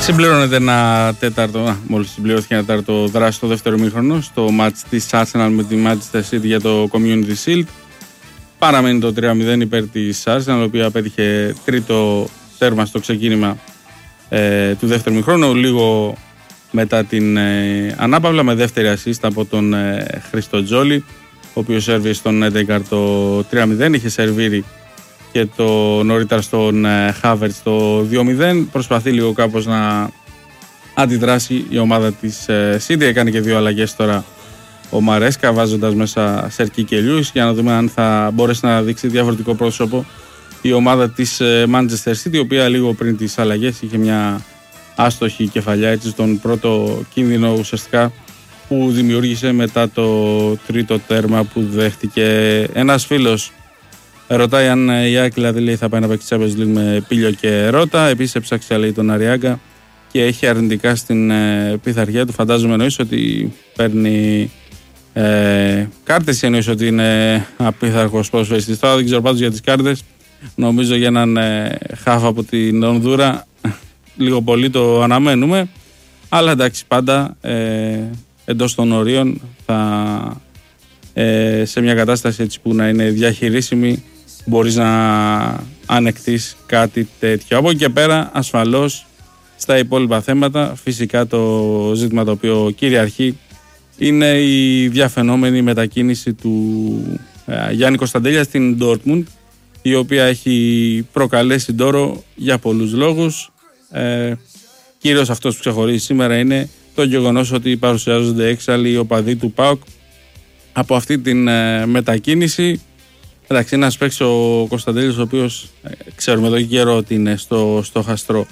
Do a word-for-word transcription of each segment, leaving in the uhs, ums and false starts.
Συμπληρώνεται ένα τέταρτο, μόλις συμπληρώθηκε ένα τέταρτο δράση στο δεύτερο ημίχρονο στο μάτς της Arsenal με τη Manchester City για το Community Shield. Παραμένει το τρία μηδέν υπέρ της Arsenal, η οποία πέτυχε τρίτο τέρμα στο ξεκίνημα ε, του δεύτερου ημίχρονου, λίγο μετά την ε, ανάπαυλα, με δεύτερη assist από τον ε, Χρήστο Τζόλι, ο οποίος σέρβιε στον Έντεγκαρ το τρία μηδέν, είχε σερβίρει και το νωρίτερα στον Χάβερτς το δύο μηδέν. Προσπαθεί λίγο κάπως να αντιδράσει η ομάδα της City. Έκανε και δύο αλλαγές τώρα ο Μαρέσκα, βάζοντας μέσα Σερκί και Λιούις, για να δούμε αν θα μπορέσει να δείξει διαφορετικό πρόσωπο η ομάδα της Manchester City, η οποία λίγο πριν τις αλλαγές είχε μια άστοχη κεφαλιά, έτσι, στον πρώτο κίνδυνο ουσιαστικά που δημιούργησε μετά το τρίτο τέρμα που δέχτηκε. Ένας φίλος ρωτάει αν η ΑΕΚ δηλαδή λέει θα πάει να παίξει Champions League με Πίλιο και Ρώτα. Επίσης έψαξε λέει τον Αριάγκα και έχει αρνητικά στην ε, πειθαρχία του. Φαντάζομαι εννοείς ότι παίρνει ε, κάρτες ή εννοείς ότι είναι απίθαρχος ποδοσφαιριστής. Τώρα δεν ξέρω πάντως για τις κάρτες. Νομίζω για έναν ε, χάφ από την Ονδούρα λίγο πολύ το αναμένουμε. Αλλά εντάξει, πάντα ε, εντός των ορίων θα, ε, σε μια κατάσταση έτσι που να είναι διαχειρίσιμη, μπορείς να ανεκτείς κάτι τέτοιο. Από εκεί και πέρα, ασφαλώς, στα υπόλοιπα θέματα, φυσικά το ζήτημα το οποίο κυριαρχεί είναι η διαφαινόμενη μετακίνηση του ε, Γιάννη Κωνσταντέλια στην Dortmund, η οποία έχει προκαλέσει ντόρο για πολλούς λόγους. Ε, κυρίως αυτός που ξεχωρίζει σήμερα είναι το γεγονός ότι παρουσιάζονται έξαλλοι οπαδοί του ΠΑΟΚ από αυτή την ε, μετακίνηση. Εντάξει, ένας παίκτης ο Κωνσταντέλης, ο οποίος ε, ξέρουμε εδώ και καιρό ότι είναι στο, στο χαστρό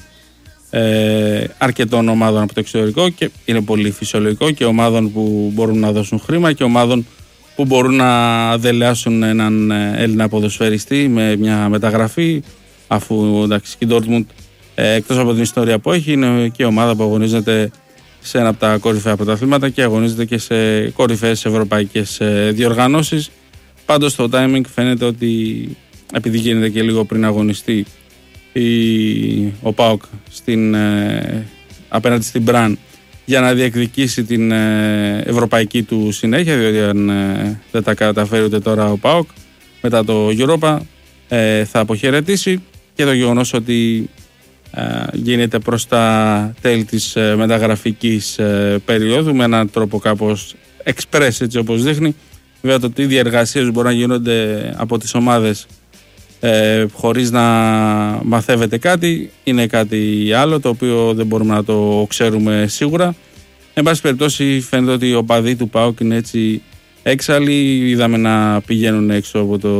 ε, αρκετών ομάδων από το εξωτερικό, και είναι πολύ φυσιολογικό, και ομάδων που μπορούν να δώσουν χρήμα και ομάδων που μπορούν να δελεάσουν έναν Έλληνα ποδοσφαιριστή με μια μεταγραφή, αφού εντάξει, η Dortmund ε, εκτός από την ιστορία που έχει είναι και ομάδα που αγωνίζεται σε ένα από τα κορυφαία πρωταθλήματα και αγωνίζεται και σε κορυφαίες ευρωπαϊκές ε, διοργανώσεις. Πάντως το timing φαίνεται ότι, επειδή γίνεται και λίγο πριν αγωνιστεί η, ο ΠΑΟΚ στην, ε, απέναντι στην Μπραν για να διεκδικήσει την ε, ευρωπαϊκή του συνέχεια, διότι αν ε, δεν τα καταφέρει ούτε τώρα ο ΠΑΟΚ μετά το Europa ε, θα αποχαιρετήσει, και το γεγονός ότι ε, γίνεται προς τα τέλη της ε, μεταγραφικής ε, περίοδου με έναν τρόπο κάπως express, έτσι όπως δείχνει. Βέβαια το τι διεργασίες μπορούν να γίνονται από τις ομάδες ε, χωρίς να μαθεύεται κάτι είναι κάτι άλλο, το οποίο δεν μπορούμε να το ξέρουμε σίγουρα. Εν πάση περιπτώσει φαίνεται ότι οι οπαδοί του ΠΑΟΚ είναι έτσι έξαλλοι. Είδαμε να πηγαίνουν έξω από, το,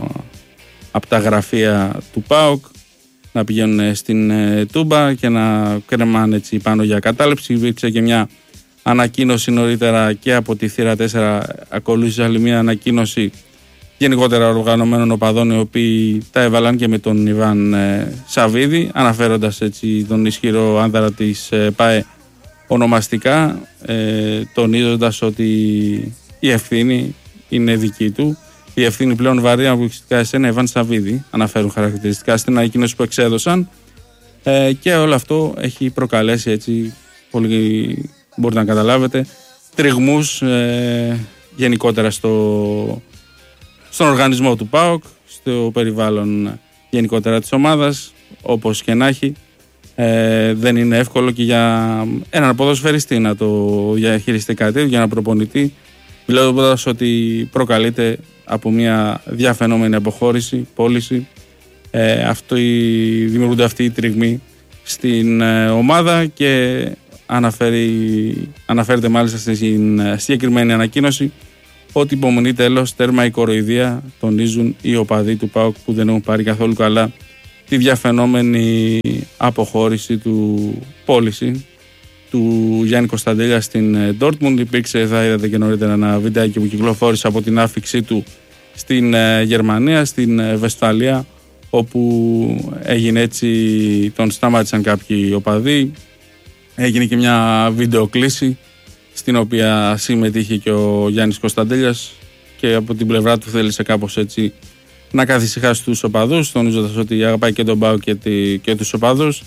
από τα γραφεία του ΠΑΟΚ, να πηγαίνουν στην ε, Τούμπα και να κρεμάνε έτσι πάνω για κατάληψη. Υπήρξε και μια ανακοίνωση νωρίτερα και από τη θύρα τέσσερα, ακολούθησε άλλη μια ανακοίνωση γενικότερα οργανωμένων οπαδών, οι οποίοι τα έβαλαν και με τον Ιβάν ε, Σαββίδη, αναφέροντας έτσι τον ισχυρό άνδρα της ε, ΠΑΕ ονομαστικά, ε, τονίζοντας ότι η ευθύνη είναι δική του. Η ευθύνη πλέον βαρύ αποκλειστικά εσένα, Ιβάν Σαββίδη, αναφέρουν χαρακτηριστικά στην ανακοίνωση που εξέδωσαν, ε, και όλο αυτό έχει προκαλέσει έτσι πολύ, μπορείτε να καταλάβετε, τριγμούς ε, γενικότερα στο, στον οργανισμό του ΠΑΟΚ, στο περιβάλλον γενικότερα της ομάδας. Όπως και να έχει, ε, δεν είναι εύκολο και για έναν ποδοσφαιριστή να το διαχειριστεί κάτι, για έναν προπονητή, βλέποντας ότι προκαλείται από μια διαφαινόμενη αποχώρηση, πώληση. Ε, αυτό, δημιουργούνται αυτοί οι τριγμοί στην ε, ομάδα, και αναφέρει, αναφέρεται μάλιστα στην συγκεκριμένη ανακοίνωση ότι υπομονή τέλος, τέρμα η κοροϊδία, τονίζουν οι οπαδοί του ΠΑΟΚ που δεν έχουν πάρει καθόλου καλά τη διαφαινόμενη αποχώρηση του, πώληση του Γιάννη Κωνσταντέλια στην Dortmund. Υπήρξε, θα είδατε και νωρίτερα, ένα βιντεάκι που κυκλοφόρησε από την άφηξή του στην Γερμανία, στην Βεσφαλία, όπου έγινε έτσι, τον σταμάτησαν κάποιοι οπαδοί. Έγινε και μια βιντεοκλήση στην οποία συμμετείχε και ο Γιάννης Κωνσταντέλιας, και από την πλευρά του θέλησε κάπως έτσι να καθησυχάσει τους οπαδούς, τονίζοντας ότι αγαπάει και τον ΠΑΟΚ και, τη, και τους οπαδούς.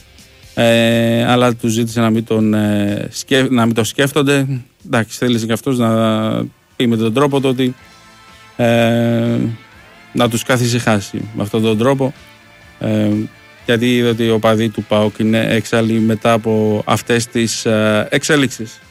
Ε, αλλά του ζήτησε να μην, τον, ε, σκέφ, να μην το σκέφτονται. Εντάξει, θέλησε και αυτός να πει με τον τρόπο το ότι ε, να τους καθησυχάσει με αυτόν τον τρόπο, ε, γιατί είδε ότι ο παδί του ΠΑΟΚ είναι έξαλλοι μετά από αυτές τις ε, εξέλιξεις.